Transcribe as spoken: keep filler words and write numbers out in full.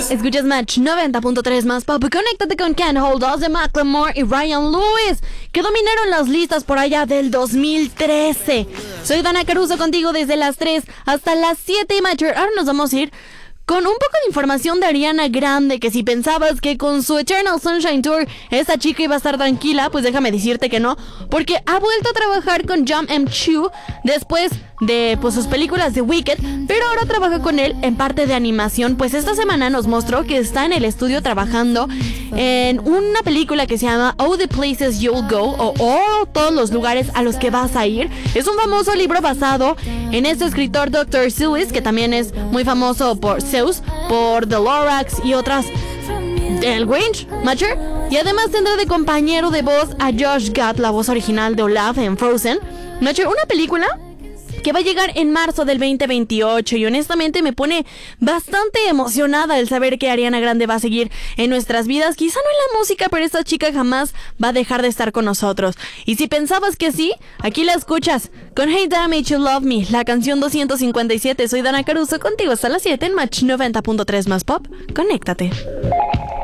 Escuchas Match noventa punto tres más pop. Conéctate con Can't Hold Us de Macklemore y Ryan Lewis, que dominaron las listas por allá del dos mil trece. Soy Dana Caruso contigo desde las tres hasta las siete y Match. Ahora nos vamos a ir con un poco de información de Ariana Grande, que si pensabas que con su Eternal Sunshine Tour esta chica iba a estar tranquila, pues déjame decirte que no, porque ha vuelto a trabajar con Jung M. Chu después de pues, sus películas de Wicked, pero ahora trabaja con él en parte de animación. Pues esta semana nos mostró que está en el estudio trabajando en una película que se llama All the Places You'll Go, o oh, todos los lugares a los que vas a ir. Es un famoso libro basado en este escritor doctor Seuss, que también es muy famoso por Seuss, por The Lorax y otras del Grinch, Matcher. Y además tendrá de compañero de voz a Josh Gad, la voz original de Olaf en Frozen. Matcher, una película que va a llegar en marzo del veinte veintiocho, y honestamente me pone bastante emocionada el saber que Ariana Grande va a seguir en nuestras vidas. Quizá no en la música, pero esta chica jamás va a dejar de estar con nosotros. Y si pensabas que sí, aquí la escuchas con Hey Damn You Love Me, la canción doscientos cincuenta y siete. Soy Dana Caruso contigo hasta las siete en Match noventa punto tres más pop. Conéctate.